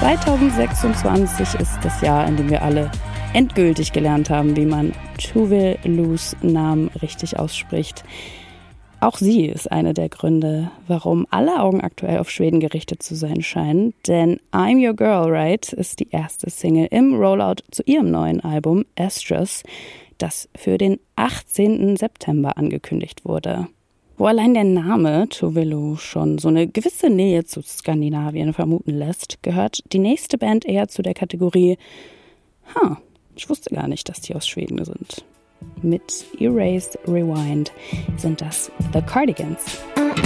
2026 ist das Jahr, in dem wir alle endgültig gelernt haben, wie man Tuvelus Namen richtig ausspricht. Auch sie ist eine der Gründe, warum alle Augen aktuell auf Schweden gerichtet zu sein scheinen. Denn I'm Your Girl, Right ist die erste Single im Rollout zu ihrem neuen Album Estrus, das für den 18. September angekündigt wurde. Wo allein der Name Tuvelu schon so eine gewisse Nähe zu Skandinavien vermuten lässt, gehört die nächste Band eher zu der Kategorie ich wusste gar nicht, dass die aus Schweden sind. Mit Erase Rewind sind das The Cardigans.